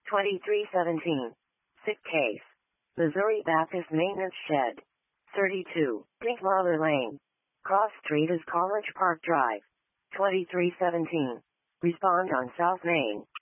2317. Sick case. Missouri Baptist Maintenance Shed. 32. Dinkmarler Lane. Cross Street is College Park Drive. 2317. Respond on South Main.